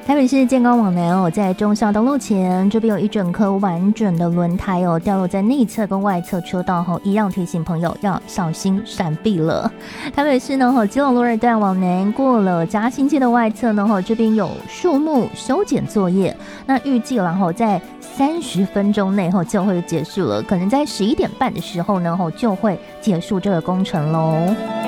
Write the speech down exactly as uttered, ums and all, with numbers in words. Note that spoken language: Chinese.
台北市健高往南哦，在忠孝东路前这边有一整颗完整的轮胎哦，掉落在内侧跟外侧车道后，一样提醒朋友要小心闪避了。台北市呢，哈基隆路二段往南过了嘉兴街的外侧呢，哈这边有树木修剪作业，那预计然后在三十分钟内后就会结束了，可能在十一点半的时候呢，后就会结束这个工程喽。